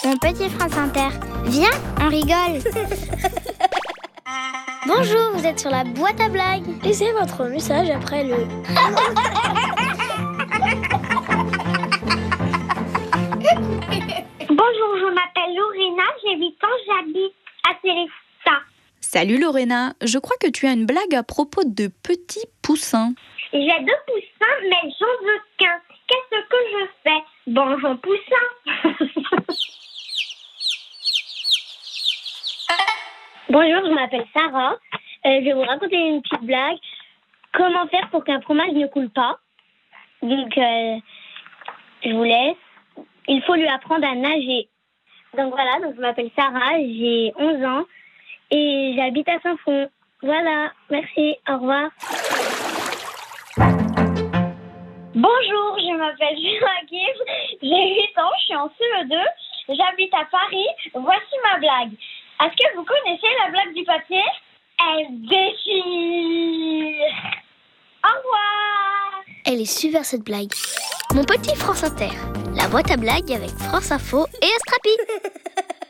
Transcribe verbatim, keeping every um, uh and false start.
Mon petit France Inter. Viens, on rigole. Bonjour, vous êtes sur la boîte à blagues. Laissez votre message après le... Bonjour, je m'appelle Lorena, j'ai huit ans, j'habite à Célestat. Salut Lorena, je crois que tu as une blague à propos de petits poussins. J'ai deux poussins, mais j'en veux qu'un. Qu'est-ce que je fais? Bonjour poussin. Bonjour, je m'appelle Sarah. Euh, je vais vous raconter une petite blague. Comment faire pour qu'un fromage ne coule pas? Donc, euh, je vous laisse. Il faut lui apprendre à nager. Donc voilà, donc je m'appelle Sarah, j'ai onze ans et j'habite à Saint-Fond. Voilà, merci, au revoir. Bonjour, je m'appelle Joachim, j'ai huit ans, je suis en C E deux, j'habite à Paris. Voici ma blague. Est-ce que vous connaissez la blague du papier? Elle déchire. Au revoir. Elle est super cette blague. Mon petit France Inter. La boîte à blagues avec France Info et Astrapi.